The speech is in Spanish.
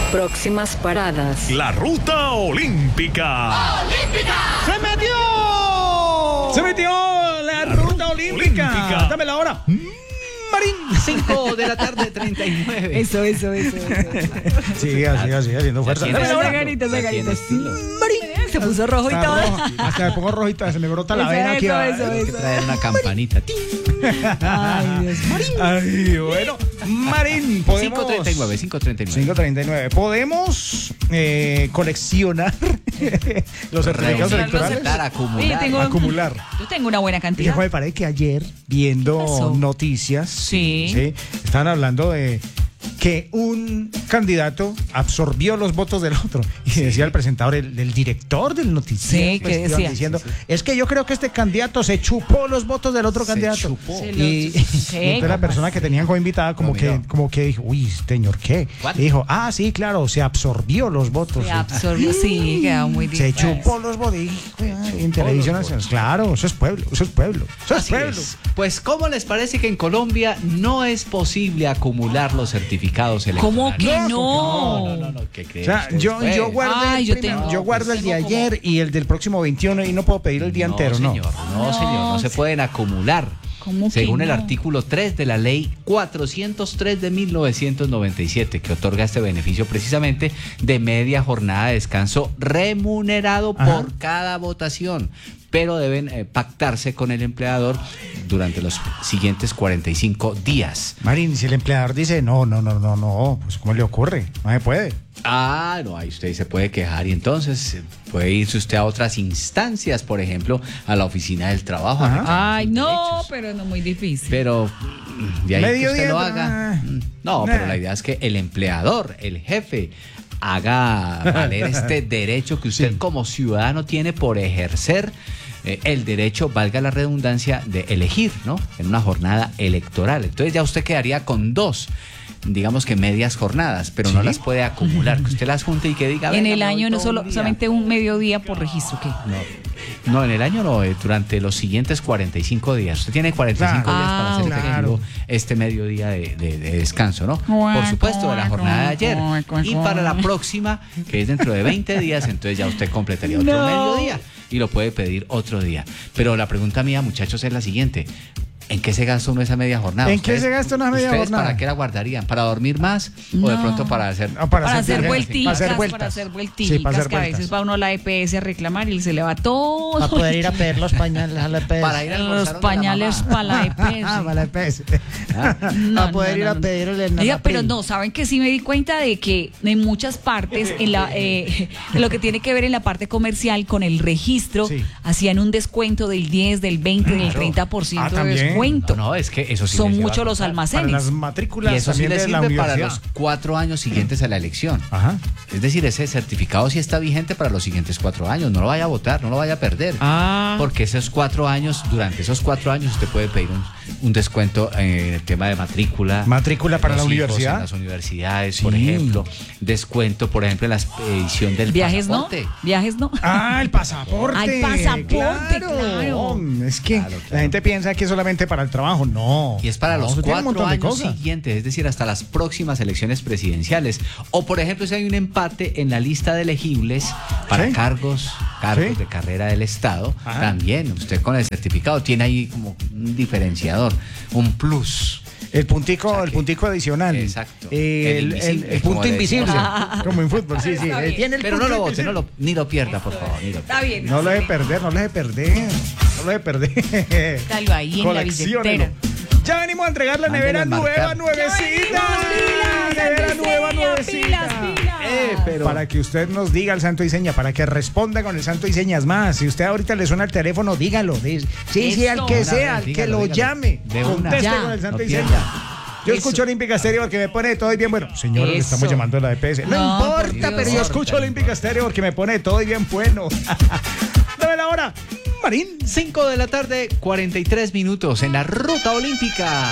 Próximas paradas. La ruta olímpica. ¡Se metió! ¡Se metió la ruta olímpica! Dame la hora. Marín. 5 de la tarde, 39. Eso. Siga haciendo fuerza. Tiene Dame la hora. Esa estilo. Marín. Se puso rojo y Está todo. rojo. Hasta me pongo rojita, se me brota la vena aquí. Hay que traer una campanita. Ay, Dios. Ay, bueno. Marín, podemos... 5:39. 5:39. ¿Podemos coleccionar los certificados electorales? Acumular. Yo tengo una buena cantidad. Me parece que ayer, viendo pasó? noticias, Sí. estaban hablando de que un candidato absorbió los votos del otro. Y decía el presentador, el director del noticiero, Sí, ¿qué decía? diciendo, es que yo creo que este candidato se chupó los votos del otro candidato. Y entonces la persona que tenían como invitada como que dijo, uy, señor, ¿qué? Y dijo, sí, claro, se absorbió los votos. Se absorbió, sí, quedó muy Se difícil. chupó los votos. Y en televisión nacional, claro, eso es pueblo. Así es. Pues, ¿cómo les parece que en Colombia no es posible acumular los certificados electorales? ¿Cómo que No. ¿Qué O crees? sea, yo guardo el de ayer y el del próximo 21 y no puedo pedir el día entero, ¿no? No se pueden acumular. ¿Cómo que Según el no? artículo 3 de la ley 403 de 1997, que otorga este beneficio precisamente de media jornada de descanso remunerado por cada votación, pero deben pactarse con el empleador durante los siguientes 45 días. Marín, si el empleador dice, no, pues ¿cómo le ocurre? No se puede. No, ahí usted se puede quejar y entonces puede irse usted a otras instancias, por ejemplo, a la oficina del trabajo. a reclamar Ay, sus no, derechos. pero no muy difícil. Pero de ahí que Mediodía, usted lo haga. Pero la idea es que el empleador, el jefe, haga valer este derecho que usted como ciudadano tiene por ejercer el derecho, valga la redundancia, de elegir, ¿no? En una jornada electoral. Entonces ya usted quedaría con dos, digamos que medias jornadas, pero no las puede acumular, que usted las junte y que diga... En venga, el me voy año no todo un día. solamente un mediodía por registro, ¿qué? No, en el año no, durante los siguientes 45 días. Usted tiene 45 días para hacer efectivo este mediodía de descanso, ¿no? Por supuesto, de la jornada de ayer. Y para la próxima, que es dentro de 20 días, entonces ya usted completaría otro mediodía y lo puede pedir otro día. Pero la pregunta mía, muchachos, es la siguiente. ¿En qué se gasta uno esa media jornada? ¿En qué se gasta una media ¿Ustedes jornada? para qué la guardarían? ¿Para dormir más? ¿O de pronto para hacer...? Para hacer vuelticas, Sí, que a veces vueltas. va uno a la EPS a reclamar y se le va todo. Para poder ir a pedir los pañales a la EPS. Para ir a Los almorzar donde la pañales mamá. para la EPS. Para la EPS. No, Para poder ir a pedirle el Oiga, pero Nanapril. no, ¿saben que sí me di cuenta de que en muchas partes, en lo que tiene que ver en la parte comercial con el registro, hacían un descuento del 10, del 20, del 30% de también. descuento? No, es que eso sí Son les iba a muchos los contar. almacenes. Para las matrículas Y eso sí también le de la sirve para universidad. los 4 años siguientes a la elección. Ajá. Es decir, ese certificado sí está vigente para los siguientes 4 años. No lo vaya a votar, no lo vaya a perder. Porque esos 4 años, durante esos 4 años, usted puede pedir un descuento en el tema de matrícula. Matrícula para la los hijos universidad. En las universidades, por ejemplo. Descuento, por ejemplo, en la expedición del ¿Viajes pasaporte. no? ¿Viajes no? El pasaporte. El pasaporte, claro. Es que la gente piensa que es solamente para el trabajo. No. Y es para los eso tiene un 4 montón de años cosas. siguientes, es decir, hasta las próximas elecciones presidenciales. O, por ejemplo, si hay un empate en la lista de elegibles para Sí. cargos de carrera del Estado, también usted con el certificado tiene ahí como un diferenciador, un plus. El puntico adicional. Exacto. El invisible, punto como le invisible. decimos. Como en fútbol, sí. Tiene el Pero punto no lo vote, invisible. ni lo pierda, por favor. Está bien. No lo deje perder. Dalo ahí en la billetera. Ya venimos a entregar la Mándelo nevera a marcar. nuevecita. Nevera nueva, nuevecita. Pero para que usted nos diga el santo y seña, para que responda con el santo y señas más. Si usted ahorita le suena el teléfono, dígalo. Sí, al que sea, al que Dígalo. lo llame. De una. Conteste Ya. con el santo No y pierda. seña. Yo escucho Olímpica Estéreo porque me pone todo y bien bueno. Señor, le estamos Eso. llamando a la EPS. No No, por importa, Dios. pero yo escucho Olímpica Estéreo porque me pone todo y bien bueno. Dame la hora, Marín. 5 de la tarde, 43 minutos en la ruta olímpica.